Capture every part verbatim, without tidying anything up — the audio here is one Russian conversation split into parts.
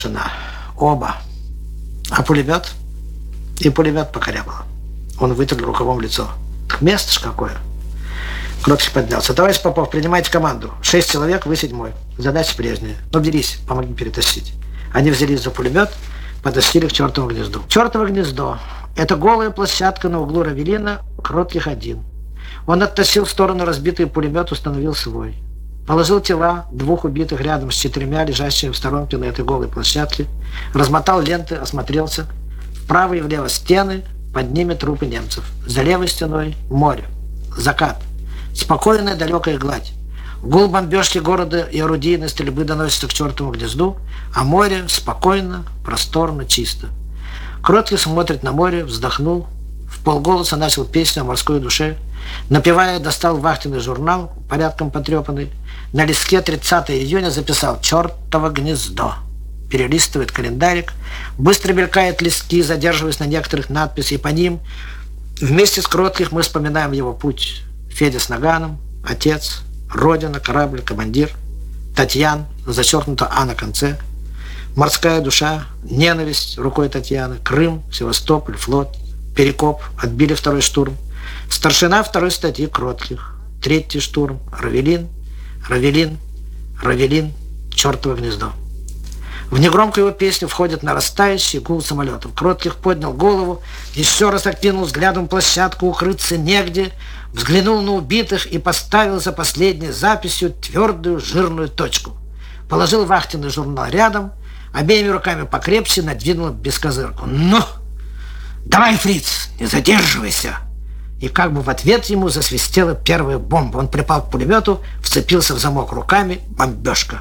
Жена. Оба. А пулемет? И пулемет покорябало. Он вытер рукавом лицо. Так место ж какое. Кротких поднялся. Товарищ Попов, принимайте команду. Шесть человек, вы седьмой. Задача прежняя. Ну, берись, помоги перетащить. Они взялись за пулемет, подошли к чертову гнезду. Чертово гнездо. Это голая площадка на углу Равелина, Кротких один. Он оттащил в сторону разбитый пулемет, установил свой. Положил тела двух убитых рядом с четырьмя, лежащими в сторонке на этой голой площадке. Размотал ленты, осмотрелся. Вправо и влево стены, под ними трупы немцев. За левой стеной море. Закат. Спокойная далекая гладь. Гул бомбежки города и орудийной стрельбы доносится к чертову гнезду, а море спокойно, просторно, чисто. Кроткий смотрит на море, вздохнул, вполголоса начал песню о морской душе. Напевая, достал вахтенный журнал, порядком потрепанный. На листке тридцатого июня записал «Чертово гнездо». Перелистывает календарик, быстро мелькает листки, задерживаясь на некоторых надписей по ним. Вместе с Кротких мы вспоминаем его путь. Федя с наганом, отец, родина, корабль, командир, Татьян, зачеркнуто «А» на конце, морская душа, ненависть рукой Татьяны, Крым, Севастополь, флот, Перекоп, отбили второй штурм, старшина второй статьи Кротких, третий штурм, Равелин, Равелин, Равелин, чертово гнездо. В негромкую его песню входит нарастающий гул самолетов. Кротких поднял голову, еще раз окинул взглядом площадку, укрыться негде, взглянул на убитых и поставил за последней записью твердую жирную точку. Положил вахтенный журнал рядом, обеими руками покрепче надвинул бескозырку. «Ну, давай, фриц, не задерживайся!» И как бы в ответ ему засвистела первая бомба. Он припал к пулемету, вцепился в замок руками. Бомбежка.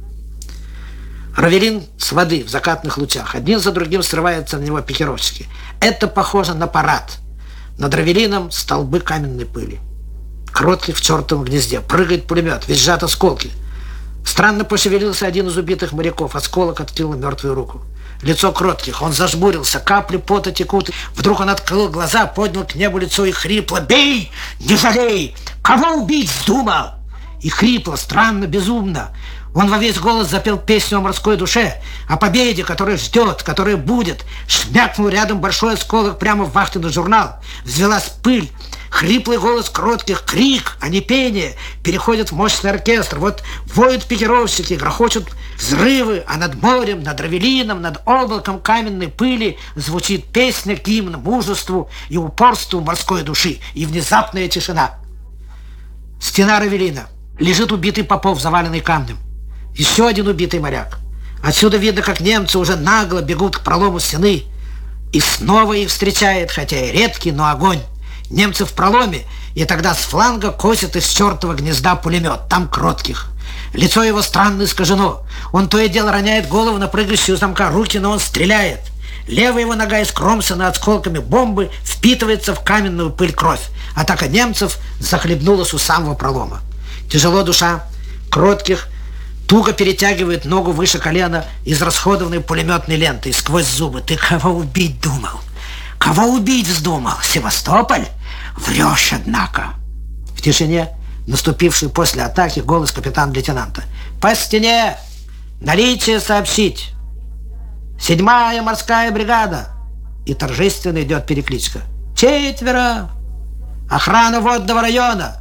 Равелин с воды в закатных лучах. Один за другим срываются на него пикировщики. Это похоже на парад. Над Равелином столбы каменной пыли. Кротких в чертовом гнезде. Прыгает пулемет, визжат осколки. Странно пошевелился один из убитых моряков. Осколок откинул мертвую руку. Лицо Кротких. Он зажмурился, капли пота текут. Вдруг он открыл глаза, поднял к небу лицо и хрипло: «Бей! Не жалей! Кого убить вздумал?» И хрипло, странно, безумно. Он во весь голос запел песню о морской душе, о победе, которая ждет, которая будет. Шмякнул рядом большой осколок прямо в вахтенный журнал. Взвелась пыль. Хриплый голос Кротких, крик, а не пение, переходит в мощный оркестр. Вот воют пикировщики, грохочут взрывы, а над морем, над Равелином, над облаком каменной пыли звучит песня, гимн мужеству и упорству морской души. И внезапная тишина. Стена Равелина. Лежит убитый Попов, заваленный камнем. Еще один убитый моряк. Отсюда видно, как немцы уже нагло бегут к пролому стены. И снова их встречает, хотя и редкий, но огонь. Немцы в проломе, и тогда с фланга косит из чертова гнезда пулемет. Там Кротких. Лицо его странно искажено. Он то и дело роняет голову на прыгающую замка руки, но он стреляет. Левая его нога искромсана осколками бомбы, впитывается в каменную пыль кровь. Атака немцев захлебнулась у самого пролома. Тяжело душа. Кротких туго перетягивает ногу выше колена израсходованной пулеметной лентой сквозь зубы. «Ты кого убить думал? Кого убить вздумал? Севастополь? Врешь, однако!» В тишине, наступившей после атаки, голос капитана-лейтенанта: «По стене! Наличие сообщить! Седьмая морская бригада!» И торжественно идет перекличка: «Четверо! Охрана водного района!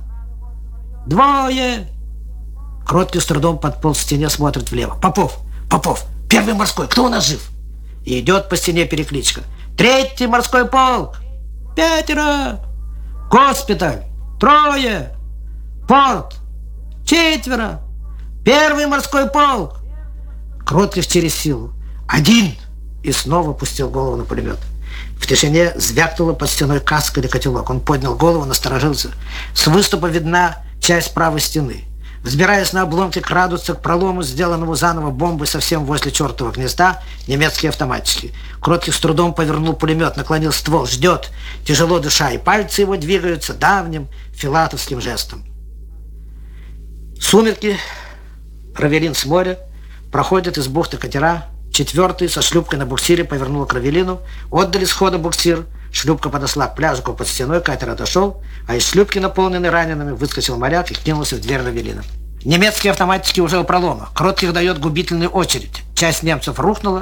Двое!» Кроткий с трудом подполз к стене, смотрит влево. «Попов! Попов! Первый морской! Кто у нас жив?» И идет по стене перекличка: «Третий морской полк! Пятеро! Госпиталь! Трое! Порт! Четверо! Первый морской полк!» Кротких через силу: «Один!» И снова пустил голову на пулемет. В тишине звякнула под стеной каска или котелок. Он поднял голову, насторожился. С выступа видна часть правой стены. Взбираясь на обломки, крадутся к пролому, сделанному заново бомбой совсем возле чертова гнезда, немецкие автоматчики. Кротких с трудом повернул пулемет, наклонил ствол, ждет, тяжело дыша, и пальцы его двигаются давним филатовским жестом. Сумерки. Равелин с моря. Проходят из бухты катера. Четвертый со шлюпкой на буксире повернул к Равелину. Отдали с хода буксир. Шлюпка подошла к пляжику под стеной, катер отошел, а из шлюпки, наполненной ранеными, выскочил моряк и кинулся в дверь Равелина. Немецкие автоматчики уже у пролома. Кротких дает губительную очередь. Часть немцев рухнула,